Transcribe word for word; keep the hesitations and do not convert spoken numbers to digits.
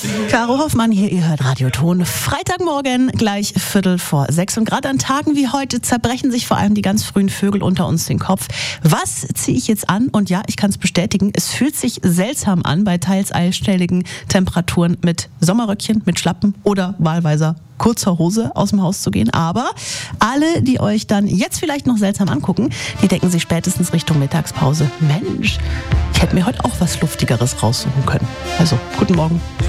Caro Hoffmann hier, ihr hört Radioton. Freitagmorgen, gleich Viertel vor sechs. Und gerade an Tagen wie heute zerbrechen sich vor allem die ganz frühen Vögel unter uns den Kopf. Was ziehe ich jetzt an? Und ja, ich kann es bestätigen, es fühlt sich seltsam an, bei teils einstelligen Temperaturen mit Sommerröckchen, mit Schlappen oder wahlweise kurzer Hose aus dem Haus zu gehen. Aber alle, die euch dann jetzt vielleicht noch seltsam angucken, die denken sich spätestens Richtung Mittagspause, Mensch, ich hätte mir heute auch was Luftigeres raussuchen können. Also, guten Morgen.